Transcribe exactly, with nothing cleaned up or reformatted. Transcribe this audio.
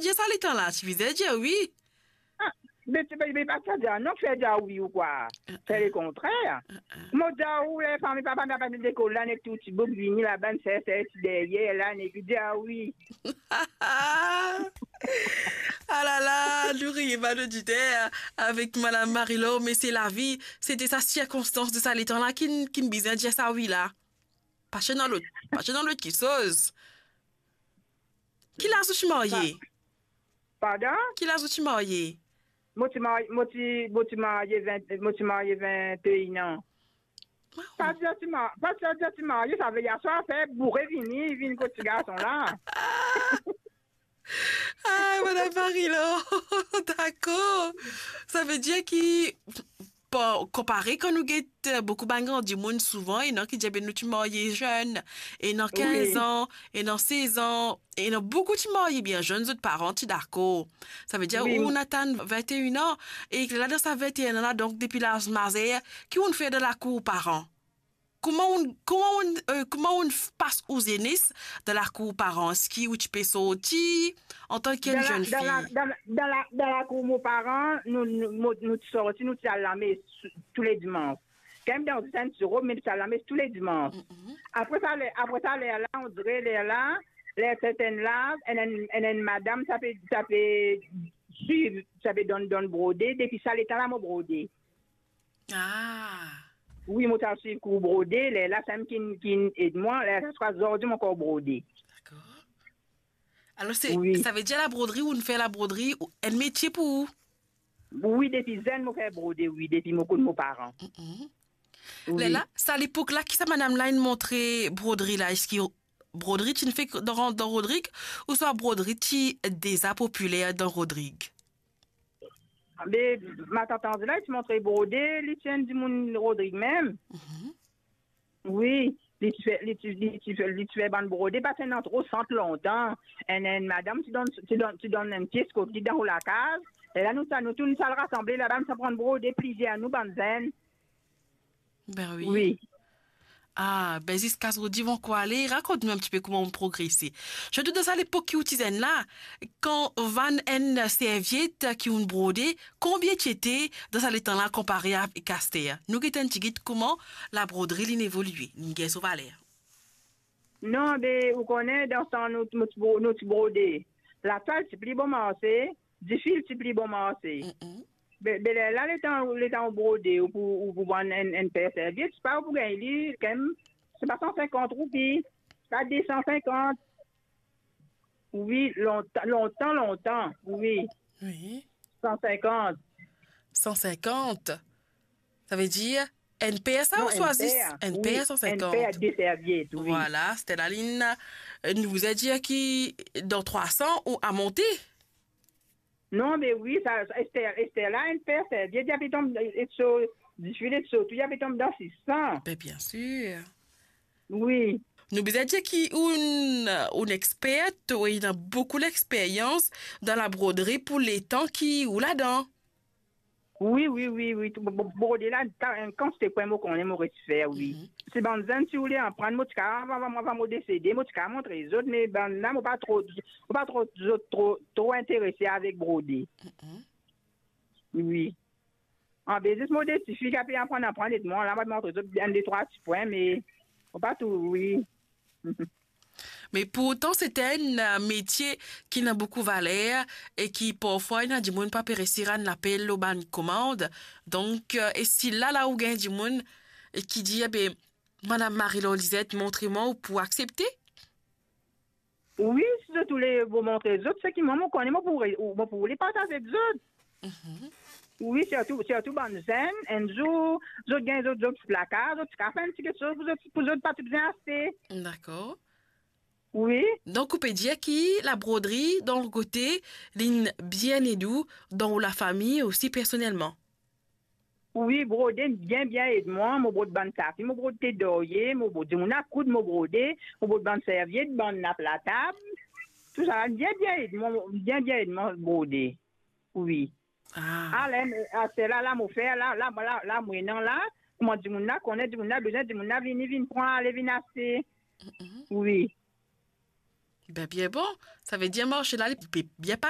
dire ça les temps là, tu faisais dire oui. Ah, mais tu peux pas dire non, fais dire oui ou quoi. C'est le contraire. Moi, dire oui, les femmes, papa, papa, de l'école, là, n'est tout petit bout, vini là-bas, c'est, c'est, derrière, là, n'est plus dire oui. Ah là là, nous rions pas de du terre avec Madame Marie-Laure, mais c'est la vie, c'était sa circonstance de ça les temps là qui qui me disait dire ça oui là. Pas chez dans l'autre, pas chez dans l'autre qui sauce. Qui l'a tu marié? Pardon? Qui l'a tu marié? Moi, tu m'as marié vingt et un ans. Pas dire tu m'as, pas dire tu marié, ça veut dire soit fait bourrer, venir, venir que tu garçon là. Ah, Madame Marie-Laure, d'accord. Ça veut dire qu'il, pour comparer quand nous guettons beaucoup de du monde souvent, et non qui disent, ben, nous tu marié jeune, et dans quinze Oui. ans, et dans seize ans, et dans beaucoup tu marié bien jeunes autres parents, tu d'accord. Ça veut dire, Oui. où on attend vingt et un ans, et là dans sa vingt et un ans là, donc depuis l'âge mazère, qui on fait de la cour aux parents? Comment on, comment on, euh, comment on passe aux aînés de la cour aux parents? Qui où tu peux sortir en tant que Dans la, jeune dans la, fille? dans la, dans la, dans la cour, mes parents, nous, nous, nous, nous sortis, nous à la messe tous les dimanches. Quand même dans le centre, mais nous à la messe tous les dimanches. Mm-hmm. Après ça, les, après ça, les là, on dirait les là, les certaines là, et une madame, ça peut, ça peut suivre, ça peut donner, donner broder, depuis ça, les temps là, moi broder. Ah, Oui, moi, ça suit pour broder, les là, ça me qui, qui aide moi, les ça, aujourd'hui, mon corps broder. d'accord. Alors, c'est, Oui. ça veut dire la broderie ou on fait la broderie, ou un métier pour vous? Oui, depuis zen, moi, fait broder, oui, depuis mon coup de mes parents. Mm-hmm. Oui. Là, c'est à l'époque là, qui ça, madame là, une montré broderie là? Est-ce que broderie, tu ne fais que dans, dans Rodrigue, ou soit broderie, tu déjà populaire dans Rodrigue? Mais ma tante là, tu montres broder, les tiennes du monde Rodrigue même. Mm-hmm. Oui, les tu fais, les tu, les tu fais, les tu fais ban broder, parce que c'est trop sente longtemps. Et, et madame, tu donnes, tu donnes, tu donnes un petit scope dans la case. Et là, nous, ça, nous, tout nous, ça le rassembler là-bas, ça prend broder, plier à nous, banzen. Ben oui. Oui. Ah, ben jusqu'à ce qu'ils vont quoi aller, raconte-nous un petit peu comment on progressait. Je te dis à l'époque qui utilisait là, quand van en serviette qui ont brodé, combien tu étais dans ce temps-là comparé à Caster? Nous qui t'en guide comment la broderie l'in évolué, n'importe sur Valère. Non, mais vous connaissez dans ce temps, nous, nous, nous, broder. La toile, c'est plus bon marché, du fil, c'est plus bon marché. Mm-hmm. Ben, ben, là, les temps, les temps brodés, ou pour, ou pour vendre un, un paire serviette, c'est pas pour gagner, quand même, c'est pas cent cinquante roupies, c'est pas deux cent cinquante. Oui, longtemps, longtemps, longtemps, oui, Oui. cent cinquante. cent cinquante. Ça veut dire N P S Non, ou un choisis paire, N P S oui, un paire cent cinquante. de serviettes, oui. Voilà, c'était la ligne. euh, Nous vous a dit qui dans trois cents ou à monter. Non, mais oui, ça, Esther, Esther, là, un paire serviette, il y avait tombé, du filet de saut, il y avait tombé dans six cents. Ben bien sûr. Oui. Nous vous a dit qui une, une experte, ou il a beaucoup d'expérience dans la broderie pour les temps qui ou là-dedans. Oui, oui, oui, oui. Broder là, quand c'était quoi, moi, qu'on aime faire, oui. Mm-hmm. C'est bon, si vous voulez en prendre, moi, tu vas me décéder, moi, tu vas montrer les autres, mais ben, là, moi, pas trop, pas trop, trop, trop intéressé avec broder. Mm-hmm. Oui. En business, moi, des filles qui apprennent à prendre, à prendre, et moi, là, moi, montrer les autres, un, deux, trois petits points, mais, pas tout, oui. Mais pourtant, c'était un euh, métier qui n'a beaucoup valeur et qui, parfois, il y a du monde pas réussir à l'appel au ban commande. Donc, euh, et si là, là où il y a du monde et qui dit, eh ben, Madame Marie-Laure Lisette, montrez-moi où pour accepter. Oui, c'est tous les, vous montrer les autres, ceux qui m'ont connu, moi, pour, moi, pour les partager avec les autres. Mm-hmm. Oui, surtout, surtout, bonne scène. Un jour, vous avez des autres placards, d'autres cafés, un petit quelque chose, vous autres, vous autres, pas tout bien acheter. D'accord. Oui. Donc, on peut dire que la broderie, dans le côté, ligne bien et doux, dans la famille aussi personnellement. Oui, broder, bien, bien, aide-moi, mon brode bonne café, mon brode thé d'oreiller, mon brode, mon accoud, mon broder, mon brode bonne serviette, bonne nappe la table. Tout ça, bien, bien, aide-moi, bien, bien, aide-moi, broder. Oui. Ah. Ah, là, c'est là, là, mon frère, là, là, là, là, moi, non, là, comment du monde là, connaît du monde là, besoin du monde là, vini, vini, prendre, allez, vini, acheter. Mm-hmm. Oui. Ben, bien bon. Ça veut dire, marcher là, bien pas